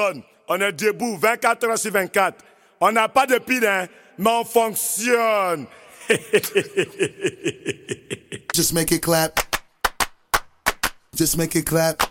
On est debout 24 heures sur 24. On n'a pas de pile, hein, mais on fonctionne. Just make it clap. Just make it clap.